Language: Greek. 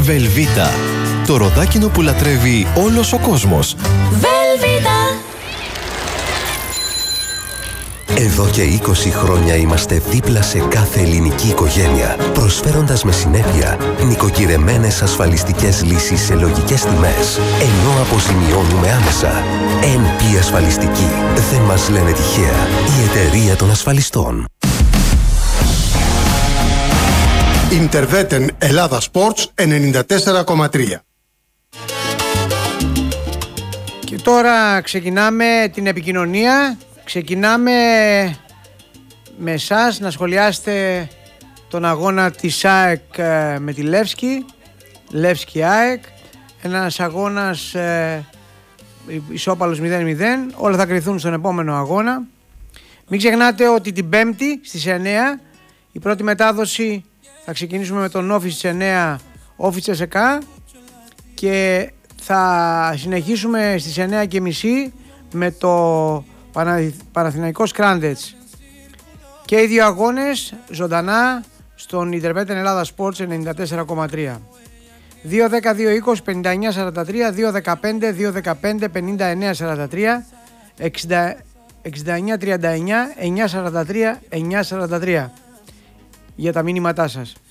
Βελβίτα. Το ροδάκινο που λατρεύει όλος ο κόσμος. Βελβίτα. Εδώ και 20 χρόνια είμαστε δίπλα σε κάθε ελληνική οικογένεια, προσφέροντας με συνέπεια νοικοκυρεμένες ασφαλιστικές λύσεις σε λογικές τιμές, ενώ αποζημιώνουμε άμεσα. NP Ασφαλιστική. Δεν μας λένε τυχαία. Η εταιρεία των ασφαλιστών. Interveten Ελλάδα Sports 94,3. Και τώρα ξεκινάμε την επικοινωνία. Ξεκινάμε με εσάς να σχολιάσετε τον αγώνα της ΑΕΚ με τη Λεύσκη ΑΕΚ. Ένας αγώνας ισόπαλος 0-0. Όλα θα κριθούν στον επόμενο αγώνα. Μην ξεχνάτε ότι την Πέμπτη στις 9 η πρώτη μετάδοση θα ξεκινήσουμε με τον Όφη στις 9, Όφη Τσεσεκά, και θα συνεχίσουμε στις 9:30 με το Παναθηναϊκό Σκράντετς. Και οι δύο αγώνες ζωντανά στον Interveten Ελλάδα Sports 94,3. 2-10-2-20-59-43, 2-15-2-15-59-43, 69-39-943-943 για τα μήνυματά σας.